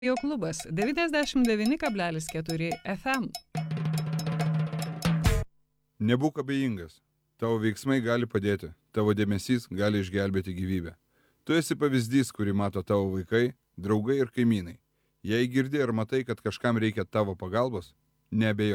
Jo klubas 99,4 FM. Nebūk abejingas. Tavo veiksmai gali padėti. Tavo dėmesys gali išgelbėti gyvybę. Tu esi pavyzdys, kurį mato tavo vaikai, draugai ir kaimynai. Jei girdi ar matai, kad kažkam reikia tavo pagalbos, neabejok.